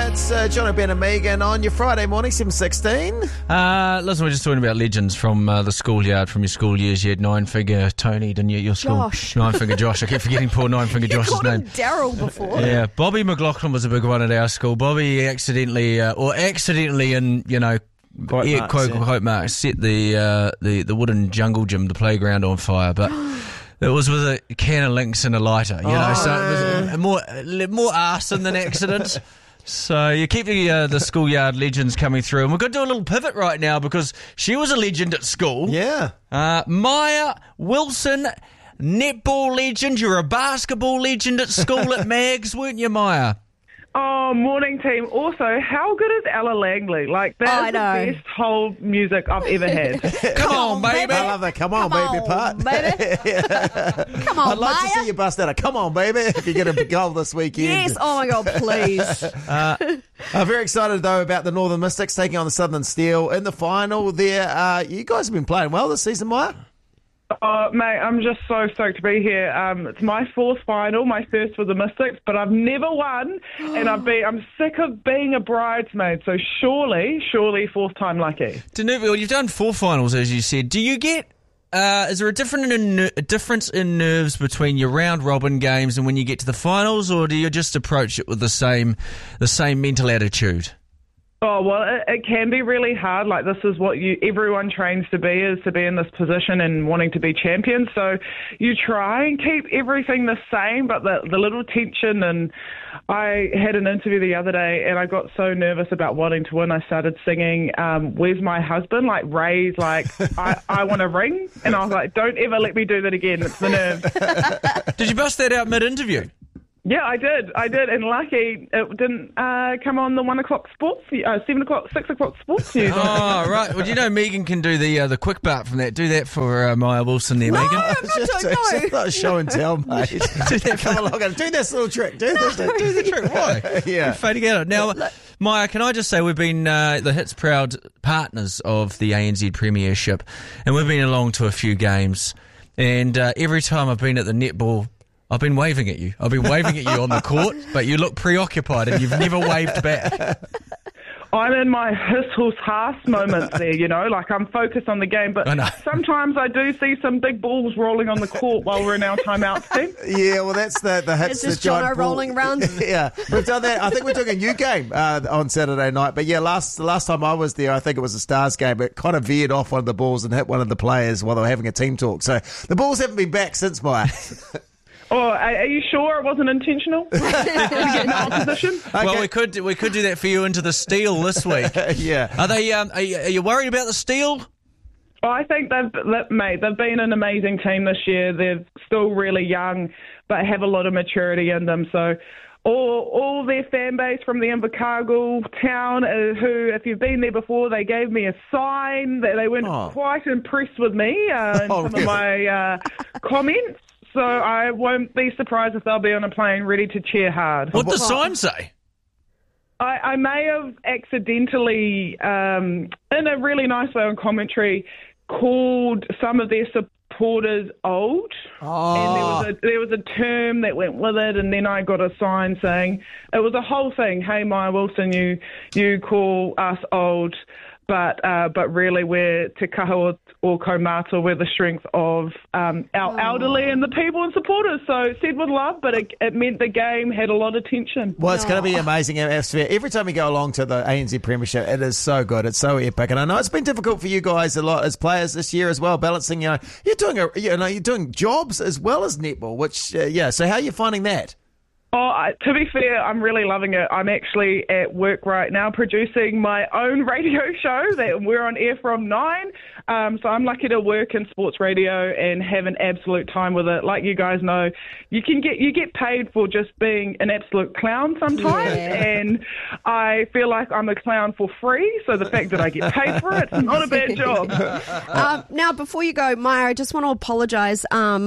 It's John Ben and Megan on your Friday morning, 7:16. Listen, we're just talking about legends from the schoolyard, from your school years. You had Nine-Finger Tony, didn't you, at your school? Josh. Nine-Finger Josh. I keep forgetting poor Nine-Finger Josh's called name. him Daryl before. Yeah, Bobby McLaughlin was a big one at our school. Bobby accidentally in, quote marks, set the wooden jungle gym, the playground, on fire, but it was with a can of Lynx and a lighter, so it was more arson than accident. So you keep the schoolyard legends coming through, and we're going to do a little pivot right now because she was a legend at school. Yeah. Maya Wilson, netball legend. You're a basketball legend at school at Mags, weren't you, Maya? Oh, morning team. Also, how good is Ella Langley? Like, that's the best whole music I've ever had. Come on, baby. I love that. Come on, baby part. Baby. Come on, I'd like Maya. to see you bust out a come on, baby, if you get a big goal this weekend. Yes, oh my God, please. I'm very excited, though, about the Northern Mystics taking on the Southern Steel in the final there. You guys have been playing well this season, Maya. Oh, mate, I'm just so stoked to be here. It's my fourth final. My first was the Mystics, but I've never won, and I'm sick of being a bridesmaid. So surely, fourth time lucky. Danube, you've done 4 finals, as you said. Do you get? Is there a difference in nerves between your round robin games and when you get to the finals, or do you just approach it with the same mental attitude? Oh, well, it can be really hard. Like, this is what everyone trains to be, is to be in this position and wanting to be champions. So you try and keep everything the same, but the little tension. And I had an interview the other day and I got so nervous about wanting to win. I started singing, Where's My Husband? Like, Ray's like, I want a ring. And I was like, don't ever let me do that again. It's the nerves. Did you bust that out mid-interview? Yeah, I did, and lucky it didn't come on the 1 o'clock sports, 7 o'clock, 6 o'clock sports news. Oh, right. Well, do you know Megan can do the quick part from that? Do that for Maya Wilson there, Megan. It's not show and tell, mate. Do that. Come along and do this little trick. Do this. Do the trick. Why? Yeah. You're fading out. Now, Maya, can I just say we've been the Hits proud partners of the ANZ Premiership, and we've been along to a few games, and every time I've been at the netball, I've been waving at you. I've been waving at you on the court, but you look preoccupied and you've never waved back. I'm in my hiss-huss-hass moments there, like I'm focused on the game, but sometimes I do see some big balls rolling on the court while we're in our timeouts team. Yeah, well, that's the hits. It's just Jono rolling around. Yeah, we've done that. I think we're doing a new game on Saturday night, but yeah, the last time I was there, I think it was a Stars game. It kind of veered off one of the balls and hit one of the players while they were having a team talk. So the balls haven't been back since, Maya. Oh, are you sure it wasn't intentional? Opposition? Okay. Well, we could do that for you into the Steel this week. Yeah. Are they? Are you worried about the Steel? Oh, I think they've been an amazing team this year. They're still really young, but have a lot of maturity in them. So all their fan base from the Invercargill town, who, if you've been there before, they gave me a sign. They weren't quite impressed with me in some of my comments. So I won't be surprised if they'll be on a plane ready to cheer hard. What does the sign say? I may have accidentally, in a really nice way on commentary, called some of their supporters old. Oh. And there was a term that went with it, and then I got a sign saying, it was a whole thing, hey, Maya Wilson, you call us old, but really we're Te Kaha o Kaumata, we're the strength of our elderly and the people and supporters. So said with love, but it meant the game had a lot of tension. Well, it's going to be amazing atmosphere. Every time you go along to the ANZ Premiership, it is so good. It's so epic. And I know it's been difficult for you guys a lot as players this year as well, balancing, you're doing jobs as well as netball, which, so how are you finding that? Oh, to be fair, I'm really loving it. I'm actually at work right now producing my own radio show that we're on air from 9. So I'm lucky to work in sports radio and have an absolute time with it. Like you guys know, you get paid for just being an absolute clown sometimes, and I feel like I'm a clown for free. So the fact that I get paid for it's not a bad job. Now, before you go, Maya, I just want to apologise.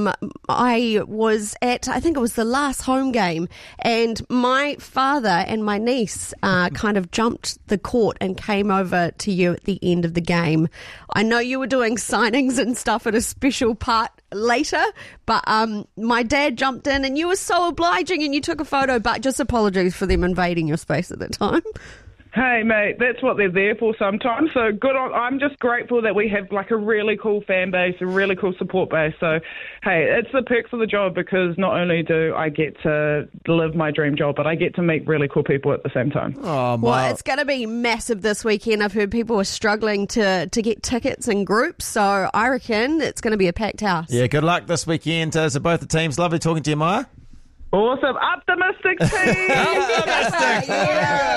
I was at, I think it was the last home game, and my father and my niece kind of jumped the court and came over to you at the end of the game. I know you were doing signings and stuff at a special part later, but my dad jumped in and you were so obliging and you took a photo, but just apologies for them invading your space at the time. Hey, mate, that's what they're there for sometimes. So good on. I'm just grateful that we have like a really cool fan base, a really cool support base. So, hey, it's the perks of the job because not only do I get to live my dream job, but I get to meet really cool people at the same time. Oh, well, it's going to be massive this weekend. I've heard people are struggling to get tickets in groups, so I reckon it's going to be a packed house. Yeah, good luck this weekend to both the teams. Lovely talking to you, Maya. Awesome. Optimistic team. Optimistic. Yeah.